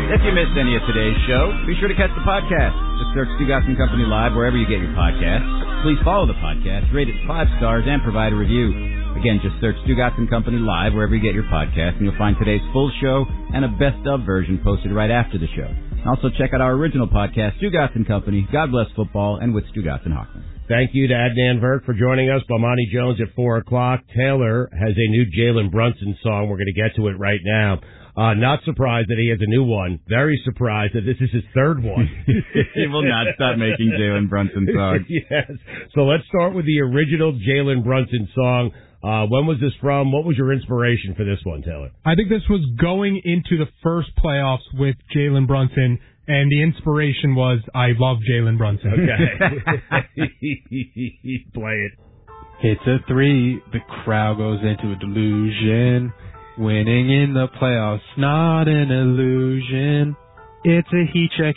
If you missed any of today's show, be sure to catch the podcast. Just search Stugotz & Company Live wherever you get your podcasts. Please follow the podcast, rate it 5 stars, and provide a review. Again, just search Stugotz & Company Live wherever you get your podcast, and you'll find today's full show and a best-of version posted right after the show. Also, check out our original podcast, Stugotz & Company, God Bless Football, and with Stugotz and Hochman. Thank you to Adnan Virk for joining us. Bomani Jones at 4 o'clock. Taylor has a new Jalen Brunson song. We're going to get to it right now. Not surprised that he has a new one. Very surprised that this is his third one. He will not stop making Jalen Brunson songs. Yes. So let's start with the original Jalen Brunson song. When was this from? What was your inspiration for this one, Taylor? I think this was going into the first playoffs with Jalen Brunson, and the inspiration was, I love Jalen Brunson. Okay. Play it. It's a 3. The crowd goes into a delusion. Winning in the playoffs, not an illusion. It's a heat check.